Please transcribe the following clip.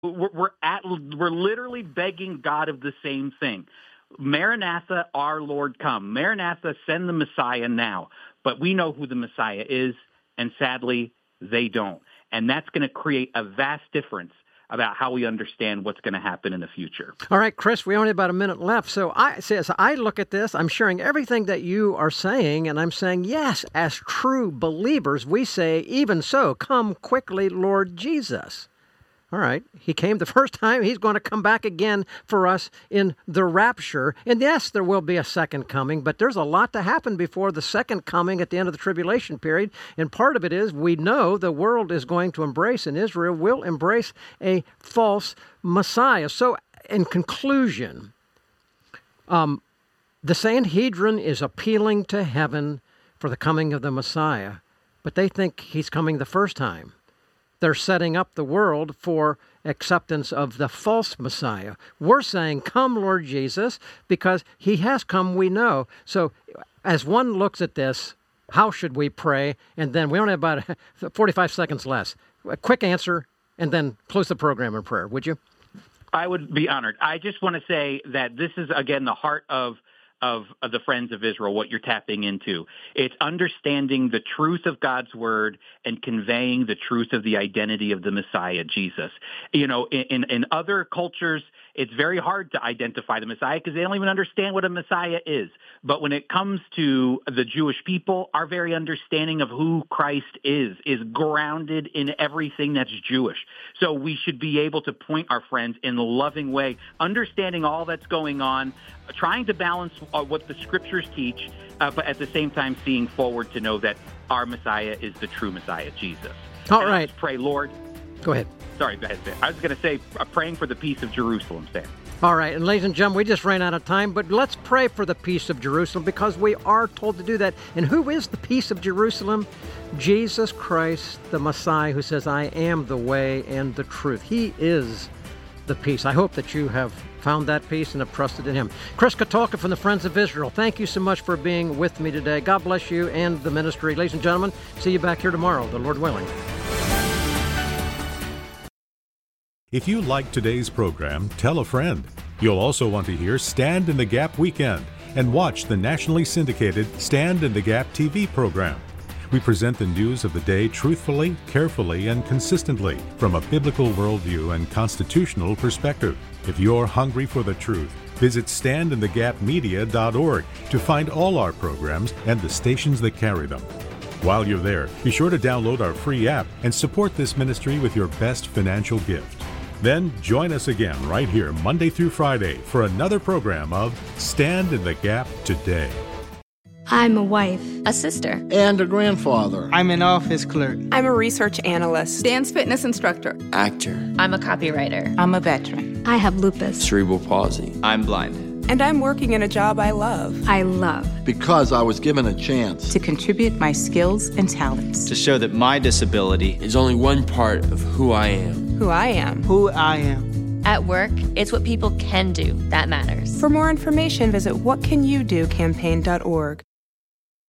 We're literally begging God of the same thing. Maranatha, our Lord, come. Maranatha, send the Messiah now. But we know who the Messiah is, and sadly, they don't. And that's going to create a vast difference about how we understand what's going to happen in the future. All right, Chris, we only have about a minute left. So I look at this, I'm sharing everything that you are saying, and I'm saying, yes, as true believers, we say, even so, come quickly, Lord Jesus. All right, he came the first time. He's going to come back again for us in the rapture. And yes, there will be a second coming, but there's a lot to happen before the second coming at the end of the tribulation period. And part of it is we know the world is going to embrace, and Israel will embrace, a false Messiah. So in conclusion, the Sanhedrin is appealing to heaven for the coming of the Messiah, but they think he's coming the first time. They're setting up the world for acceptance of the false Messiah. We're saying, come, Lord Jesus, because he has come, we know. So as one looks at this, how should we pray? And then we only have about 45 seconds less. A quick answer, and then close the program in prayer, would you? I would be honored. I just want to say that this is, again, the heart of the Friends of Israel, what you're tapping into. It's understanding the truth of God's word and conveying the truth of the identity of the Messiah, Jesus. You know, in other cultures, it's very hard to identify the Messiah because they don't even understand what a Messiah is. But when it comes to the Jewish people, our very understanding of who Christ is grounded in everything that's Jewish. So we should be able to point our friends in a loving way, understanding all that's going on, trying to balance what the scriptures teach, but at the same time seeing forward to know that our Messiah is the true Messiah, Jesus. All right. Let's pray, Lord. Go ahead. Sorry, go ahead, Sam. I was going to say praying for the peace of Jerusalem, Sam. All right, and ladies and gentlemen, we just ran out of time, but let's pray for the peace of Jerusalem because we are told to do that. And who is the peace of Jerusalem? Jesus Christ, the Messiah, who says, I am the way and the truth. He is the peace. I hope that you have found that peace and have trusted in him. Chris Katulka from the Friends of Israel, thank you so much for being with me today. God bless you and the ministry. Ladies and gentlemen, see you back here tomorrow, the Lord willing. If you like today's program, tell a friend. You'll also want to hear Stand in the Gap Weekend and watch the nationally syndicated Stand in the Gap TV program. We present the news of the day truthfully, carefully, and consistently from a biblical worldview and constitutional perspective. If you're hungry for the truth, visit standinthegapmedia.org to find all our programs and the stations that carry them. While you're there, be sure to download our free app and support this ministry with your best financial gift. Then join us again right here Monday through Friday for another program of Stand in the Gap Today. I'm a wife, a sister, and a grandfather. I'm an office clerk. I'm a research analyst, dance fitness instructor, actor. I'm a copywriter. I'm a veteran. I have lupus, cerebral palsy. I'm blind. And I'm working in a job I love. I love. Because I was given a chance to contribute my skills and talents. To show that my disability is only one part of who I am. Who I am. Who I am. At work, it's what people can do that matters. For more information, visit whatcanyoudocampaign.org.